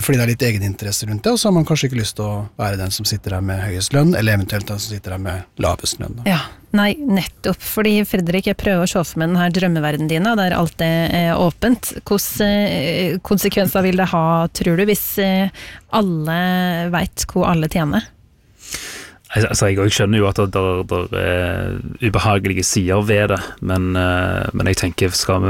fordi det litt egeninteresse rundt det, og så har man kanskje ikke lyst til å være den som sitter der med høyest lønn, eller eventuelt den som sitter der med lavest lønn. Da. Ja, nei, nettopp, fordi Fredrik, jeg prøver å se for meg den her drømmeverden dine, der alt er åpent. Hvordan konsekvenser vil det ha, tror du, hvis alle vet hvor alle tjener? Altså, jeg skjønner jo at det er ubehagelige sider ved det, men jeg tenker, skal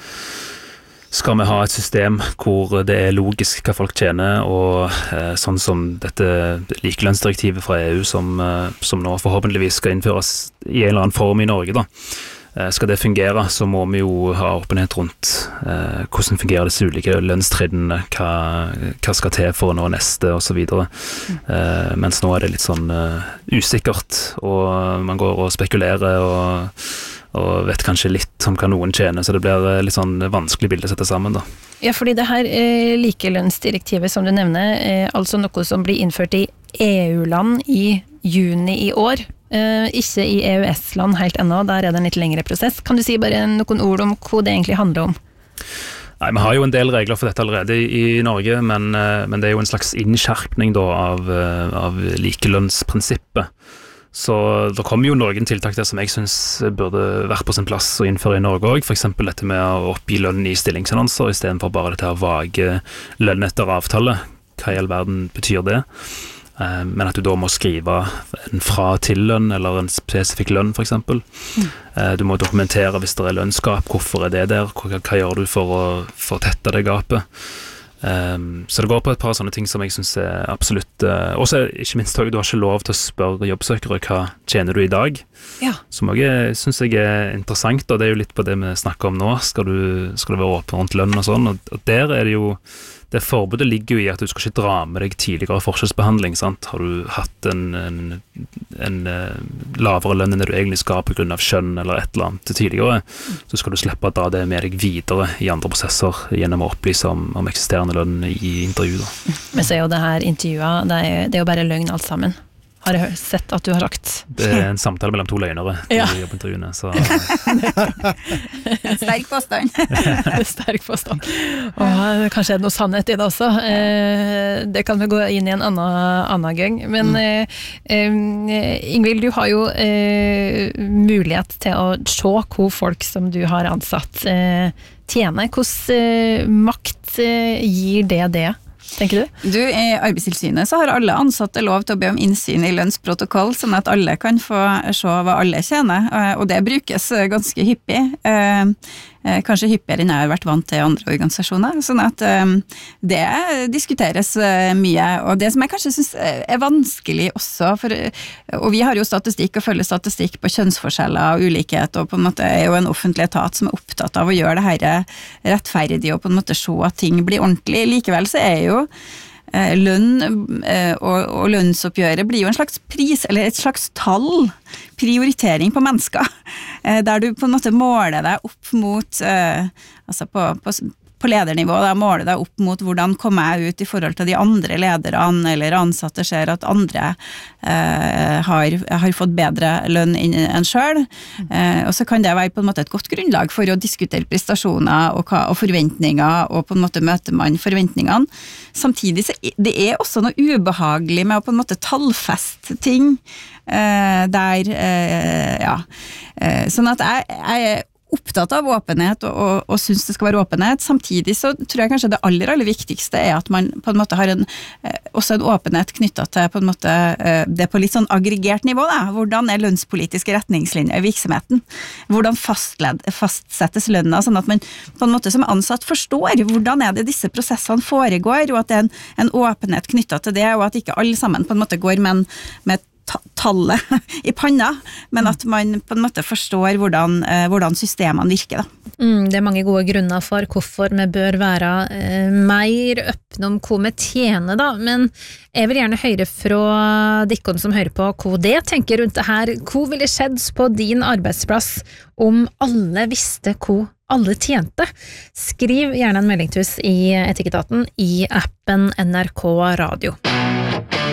vi ha et system hvor det er logisk hva folk tjener, og sånn som dette likelønnsdirektivet fra EU som nå forhåpentligvis skal innføres i en eller annen form i Norge da, skal det fungere, så må vi jo ha åpenhet rundt hvordan fungerer disse ulike lønnstrinnene, hva skal til for å nå neste, og så videre. Mens nå er det litt sånn usikkert, og man går og spekulerer, og vet kanskje litt om hva noen tjener, så det blir litt sånn vanskelig bilde å sette sammen da. Ja, fordi det her likelønnsdirektivet som du nevner, altså noe som blir innført i EU-land i juni i år, ikke i EØS-land helt ennå, der er det en litt lengre prosess. Kan du si bare noen ord om hva det egentlig handler om? Nei, vi har jo en del regler for dette allerede i Norge, men det er jo en slags innskjerpning da av likelønnsprinsippet. Så det kommer jo noen tiltak der som jeg synes burde vært på sin plass å innføre i Norge også, for eksempel dette med å oppgi lønn i stillingsannonser, i stedet for bare dette her vage lønn etter avtale. Hva i all verden betyr det? Men at du da må skrive en fra-til-lønn eller en spesifikk lønn for eksempel. Du må dokumentere hvis det er lønnsgap, hvorfor er det der, hva gjør du for å tette det gapet. Så det går på et par sånne ting som jeg synes er absolutt, også ikke minst du har ikke lov til å spørre jobbsøkere hva tjener du i dag, som også synes jeg er interessant, og det er jo litt på det vi snakker om nå, skal du være åpen rundt lønn og sånn, og der er det jo det forbudet ligger jo i at du skal ikke dra med deg tidligere forskjellsbehandling, sant? Har du hatt en lavere lønn enn det du egentlig skal på grunn av kjønn eller et eller annet tidligere, så skal du slippe å dra det med deg videre i andre prosesser gjennom å opplyse om eksisterende lønn i intervju da. Men så er jo det her intervjuet, det er jo bare løgn alt sammen. Har jeg sett at du har sagt. Det er en samtale mellom to løgnere i jobbintervjuene. Så. En sterk påstand. Sterk påstand. Og kanskje er det noe sannhet i det også. Det kan vi gå inn i en annen gang. Men Ingvild, du har jo mulighet til å se hvor folk som du har ansatt tjener. Hvordan makt gir det? Tenker du? I Arbeidstilsynet så har alle ansatte lov til å be om innsyn i lønnsprotokoll, sånn at alle kan få se hva alle tjener, og det brukes ganske hyppig. Kanskje hyppigere enn jeg har vært vant til andre organisasjoner, sånn at det diskuteres mye, og det som jeg kanskje synes er vanskelig også, og vi har jo statistikk og følger statistikk på kjønnsforskjeller og ulikhet, og på en måte er jo en offentlig etat som er opptatt av å gjøre det her rettferdig og på en måte se at ting blir ordentlig. Likevel så er jo lønn og lønnsoppgjøret blir jo en slags pris, eller et slags tall, prioritering på mennesker, der du på en måte måler deg opp mot, altså på ledernivå, da måler deg opp mot hvordan kommer jeg ut i forhold til de andre lederne, eller ansatte ser at andre har fått bedre lønn enn selv, og så kan det være på en måte et godt grunnlag for å diskutere prestasjoner og forventninger, og på en måte møter man forventningene. Samtidig så det er også noe ubehagelig med å på en måte tallfeste ting, sånn at jeg er opptatt av åpenhet og synes det skal være åpenhet. Samtidig så tror jeg kanskje det aller viktigste er at man på en måte har også en åpenhet knyttet til på en måte det på litt sånn aggregert nivå da. Hvordan er lønnspolitiske retningslinjer i virksomheten? Hvordan fastsettes lønna, sånn at man på en måte som ansatt forstår hvordan er det disse prosessene foregår, og at det er en åpenhet knyttet til det, og at ikke alle sammen på en måte går med tallet i panna, men at man på en måte forstår hvordan systemene virker da. Det er mange gode grunner for hvorfor vi bør være mer åpne om hva vi tjener da, men jeg vil gjerne høre fra dikkene som hører på hva det tenker rundt det her. Hva ville skjedd på din arbeidsplass om alle visste hva alle tjente? Skriv gjerne en melding til oss i Etikketaten i appen NRK Radio.